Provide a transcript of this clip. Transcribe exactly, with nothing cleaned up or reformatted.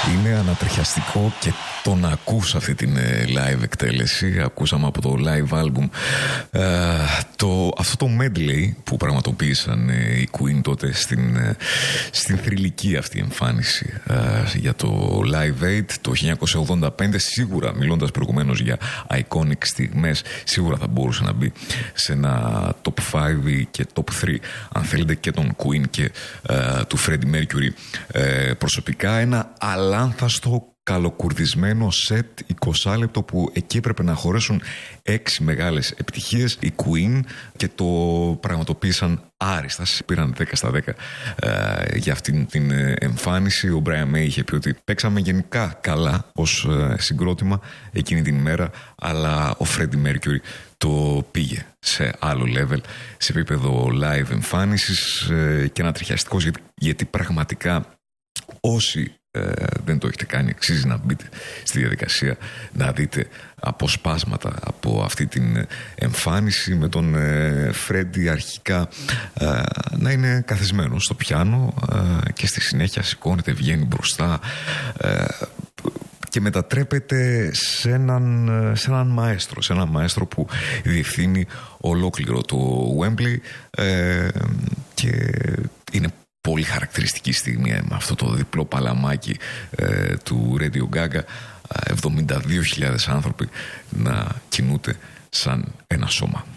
Είναι ανατριχιαστικό και το να ακούς αυτή την live εκτέλεση. Ακούσαμε από το live album ε, το, αυτό το medley που πραγματοποίησαν ε, οι Queen τότε στην, ε, στην θρυλική αυτή εμφάνιση ε, για το Live Aid το χίλια εννιακόσια ογδόντα πέντε. Σίγουρα, μιλώντας προηγουμένως για iconic στιγμές, σίγουρα θα μπορούσε να μπει σε ένα top πέντε και top τρία, αν θέλετε, και των Queen και ε, του Freddie Mercury. Ε, προσωπικά ένα αλάνθαστο καλοκουρδισμένο σετ είκοσι λεπτό που εκεί έπρεπε να χωρέσουν έξι μεγάλες επιτυχίες. Οι Queen και το πραγματοποίησαν άριστα. Πήραν δέκα στα δέκα ε, για αυτήν την εμφάνιση. Ο Brian May είχε πει ότι παίξαμε γενικά καλά ως ε, συγκρότημα εκείνη την ημέρα, αλλά ο Freddie Mercury το πήγε σε άλλο level, σε επίπεδο live εμφάνισης ε, και ανατριχιαστικός, γιατί, γιατί πραγματικά όσοι ε, δεν το έχετε κάνει, αξίζει να μπείτε στη διαδικασία να δείτε αποσπάσματα από αυτή την εμφάνιση με τον ε, Φρέντι αρχικά ε, να είναι καθισμένος στο πιάνο ε, και στη συνέχεια σηκώνεται, βγαίνει μπροστά ε, και μετατρέπεται σε έναν, σε έναν μαέστρο, σε έναν μαέστρο που διευθύνει ολόκληρο το Wembley ε, και είναι πολύ χαρακτηριστική στιγμή με αυτό το διπλό παλαμάκι ε, του Radio Gaga, εβδομήντα δύο χιλιάδες άνθρωποι να κινούνται σαν ένα σώμα.